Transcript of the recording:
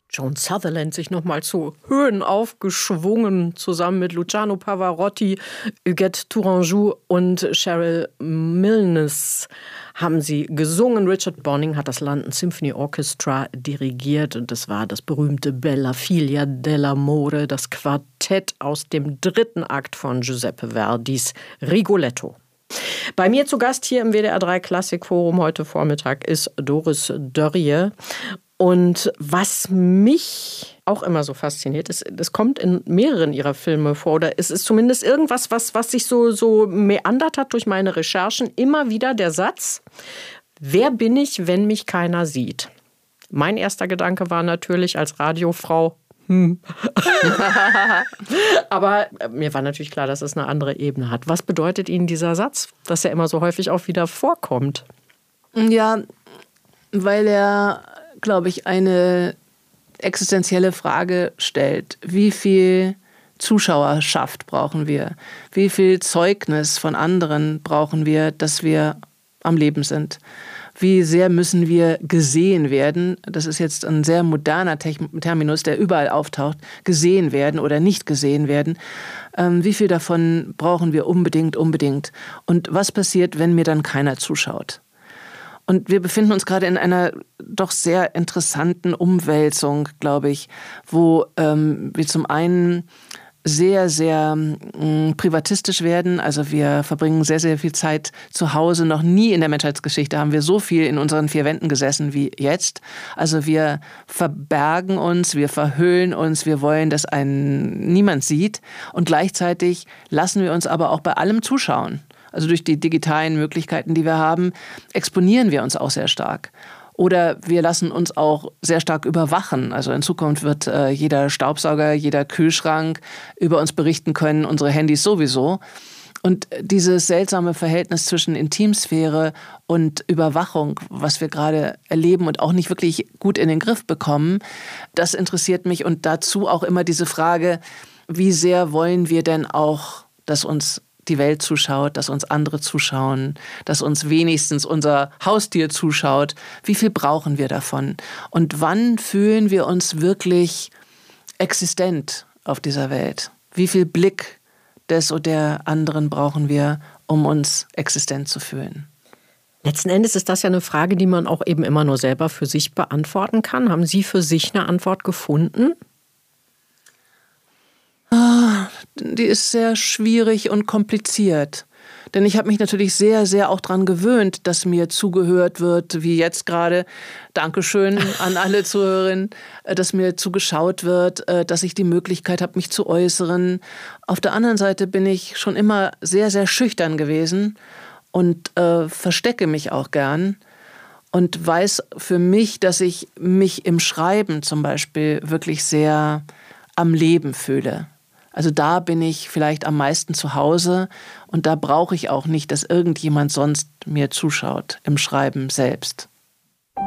Joan Sutherland sich nochmal zu Höhen aufgeschwungen, zusammen mit Luciano Pavarotti, Huguette Tourangeau und Cheryl Milnes haben sie gesungen. Richard Bonning hat das London Symphony Orchestra dirigiert und das war das berühmte Bella Figlia dell'amore, das Quartett aus dem 3. Akt von Giuseppe Verdis Rigoletto. Bei mir zu Gast hier im WDR 3 Klassikforum heute Vormittag ist Doris Dörrie. Und was mich auch immer so fasziniert, ist, es kommt in mehreren ihrer Filme vor, oder es ist zumindest irgendwas, was sich so meandert hat durch meine Recherchen, immer wieder der Satz: Wer bin ich, wenn mich keiner sieht? Mein erster Gedanke war natürlich als Radiofrau, aber mir war natürlich klar, dass es eine andere Ebene hat. Was bedeutet Ihnen dieser Satz, dass er immer so häufig auch wieder vorkommt? Ja, weil er, glaube ich, eine existenzielle Frage stellt. Wie viel Zuschauerschaft brauchen wir? Wie viel Zeugnis von anderen brauchen wir, dass wir am Leben sind? Wie sehr müssen wir gesehen werden? Das ist jetzt ein sehr moderner Terminus, der überall auftaucht. Gesehen werden oder nicht gesehen werden. Wie viel davon brauchen wir unbedingt? Und was passiert, wenn mir dann keiner zuschaut? Und wir befinden uns gerade in einer doch sehr interessanten Umwälzung, glaube ich, wo wir zum einen sehr, sehr privatistisch werden. Also wir verbringen sehr, sehr viel Zeit zu Hause. Noch nie in der Menschheitsgeschichte haben wir so viel in unseren 4 Wänden gesessen wie jetzt. Also wir verbergen uns, wir verhüllen uns, wir wollen, dass einen niemand sieht. Und gleichzeitig lassen wir uns aber auch bei allem zuschauen. Also durch die digitalen Möglichkeiten, die wir haben, exponieren wir uns auch sehr stark. Oder wir lassen uns auch sehr stark überwachen. Also in Zukunft wird jeder Staubsauger, jeder Kühlschrank über uns berichten können, unsere Handys sowieso. Und dieses seltsame Verhältnis zwischen Intimsphäre und Überwachung, was wir gerade erleben und auch nicht wirklich gut in den Griff bekommen, das interessiert mich. Und dazu auch immer diese Frage, wie sehr wollen wir denn auch, dass uns die Welt zuschaut, dass uns andere zuschauen, dass uns wenigstens unser Haustier zuschaut. Wie viel brauchen wir davon? Und wann fühlen wir uns wirklich existent auf dieser Welt? Wie viel Blick des oder der anderen brauchen wir, um uns existent zu fühlen? Letzten Endes ist das ja eine Frage, die man auch eben immer nur selber für sich beantworten kann. Haben Sie für sich eine Antwort gefunden? Die ist sehr schwierig und kompliziert. Denn ich habe mich natürlich sehr, sehr auch daran gewöhnt, dass mir zugehört wird, wie jetzt gerade. Dankeschön an alle Zuhörerinnen, dass mir zugeschaut wird, dass ich die Möglichkeit habe, mich zu äußern. Auf der anderen Seite bin ich schon immer sehr, sehr schüchtern gewesen und verstecke mich auch gern. Und weiß für mich, dass ich mich im Schreiben zum Beispiel wirklich sehr am Leben fühle. Also da bin ich vielleicht am meisten zu Hause und da brauche ich auch nicht, dass irgendjemand sonst mir zuschaut im Schreiben selbst.